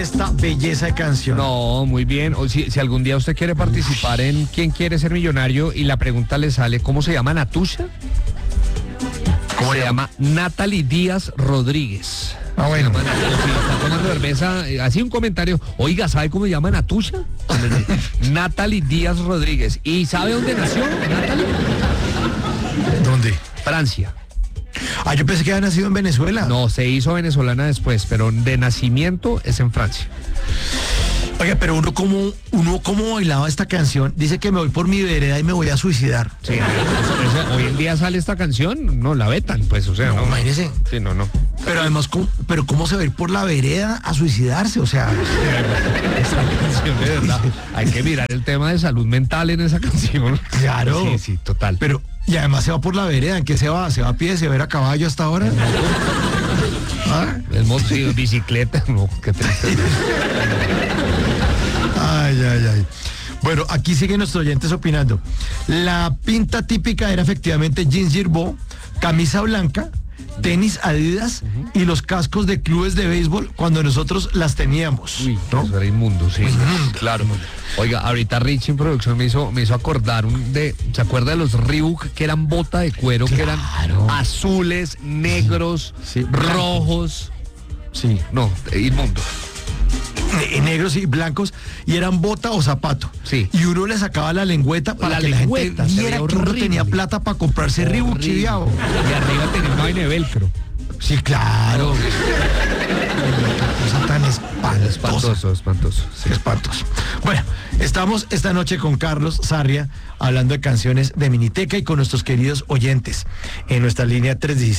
esta belleza de canción. No, muy bien. O si algún día usted quiere participar en ¿Quién quiere ser millonario? Y la pregunta le sale, ¿cómo se llama Natusha? ¿Cómo se llama? Natalie Díaz Rodríguez. Ah, bueno. Si está tomando cerveza, así un comentario. Oiga, ¿sabe cómo se llama Natusha? Natalie Díaz Rodríguez. ¿Y sabe dónde nació Natalie? ¿Dónde? Francia. Ah, yo pensé que había nacido en Venezuela. No, se hizo venezolana después, pero de nacimiento es en Francia. Oiga, pero uno como bailaba esta canción, dice que me voy por mi vereda y me voy a suicidar. Sí, hoy en día sale esta canción, no la vetan, pues, o sea, No, imagínese. Sí, no. Pero además, ¿cómo se va a ir por la vereda a suicidarse? O sea, Esta canción, de verdad, hay que mirar el tema de salud mental en esa canción. claro. Sí, total. Pero, y además se va por la vereda, ¿en qué se va? ¿Se va a pie? ¿Se va a ir a caballo hasta ahora? ¿Ah? El sí, bicicleta, no, qué triste. Ay. Bueno, aquí siguen nuestros oyentes opinando. La pinta típica era efectivamente jeans Girbaud, camisa blanca, tenis Adidas y los cascos de clubes de béisbol cuando nosotros las teníamos. Uy, ¿no? eso era inmundo, sí. Inmundo. Claro. Oiga, ahorita Richie en producción me hizo acordar ¿se acuerda de los Reebok que eran bota de cuero, que eran azules, negros, Sí, rojos? Sí. No, inmundo. Negros y blancos, y eran bota o zapato. Sí. Y uno le sacaba la lengüeta para La que lengüeta, la se gente viera veía que uno horrible. tenía plata para comprarse Reebok, Horrible. chiviao. Y arriba tenía una vaina de velcro. Sí, claro. Cosa tan espantosa. Espantoso. Sí. Espantos. Bueno, estamos esta noche con Carlos Sarria hablando de canciones de Miniteca y con nuestros queridos oyentes en nuestra línea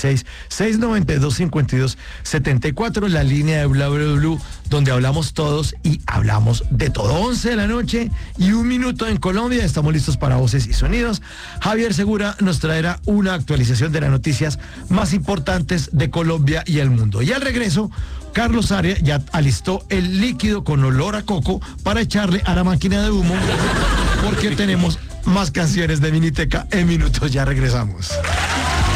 316-692-5274, la línea de Bla Bla Blue, donde hablamos todos y hablamos de todo. 11 de la noche y 1 minuto en Colombia. Estamos listos para voces y sonidos. Javier Segura nos traerá una actualización de las noticias más importantes de Colombia y el mundo. Y al regreso, Carlos Sarria ya alistó el líquido con olor a coco para echarle a la máquina de humo, porque tenemos más canciones de Miniteca en minutos. Ya regresamos.